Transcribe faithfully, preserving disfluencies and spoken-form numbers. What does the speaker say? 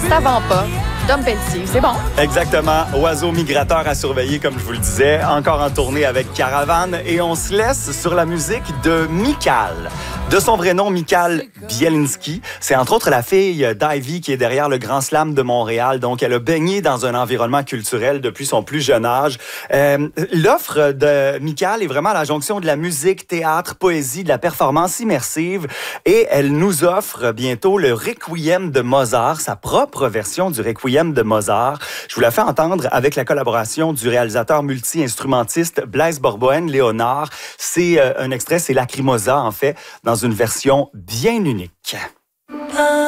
Savant pas. Dom Pelletier, c'est bon. Exactement. Oiseau migrateur à surveiller, comme je vous le disais. Encore en tournée avec Caravane. Et on se laisse sur la musique de Michal. De son vrai nom, Michal Bielinski. C'est entre autres la fille d'Ivy qui est derrière le Grand Slam de Montréal. Donc, elle a baigné dans un environnement culturel depuis son plus jeune âge. Euh, L'offre de Michal est vraiment à la jonction de la musique, théâtre, poésie, de la performance immersive. Et elle nous offre bientôt le Requiem de Mozart, sa propre version du Requiem de Mozart. Je vous la fais entendre avec la collaboration du réalisateur multi-instrumentiste Blaise Borboën-Léonard. C'est euh, un extrait, c'est Lacrimosa, en fait, dans une version bien unique.